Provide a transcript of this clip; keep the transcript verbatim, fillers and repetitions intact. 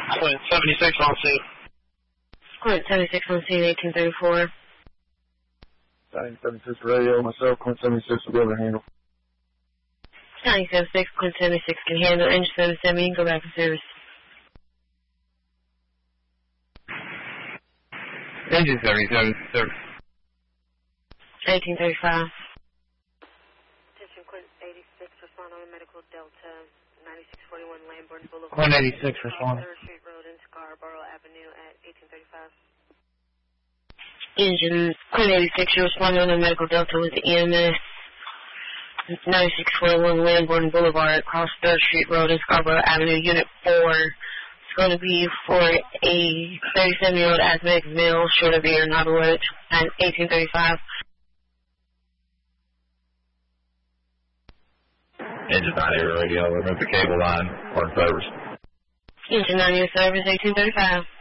Clint seventy-six on scene. Clint seventy-six on scene, eighteen thirty-four. nine seventy-six radio, myself, Clint seventy-six will be able to handle. nine seventy-six, Clint seventy-six can handle. Engine seventy-seven, you can go back to service. Engine seventy-seven, service. eighteen thirty-five. Attention, Clint eighty-six, respond on medical Delta, ninety-six forty-one Lambourne Boulevard. Clint eighty-six, respond. third Street Road in Scarborough Avenue at eighteen thirty-five. Engine Clint eighty-six, you respond on the medical Delta with the E M S. ninety-six forty-one Lambourne Boulevard, across third Street Road in Scarborough Avenue, Unit four. It's going to be for a thirty-seven-year-old asthmatic male, short of ear, not alert, at eighteen thirty-five. Engine ninety radio, remove the cable line, or service. Engine ninety service, eighteen thirty-five.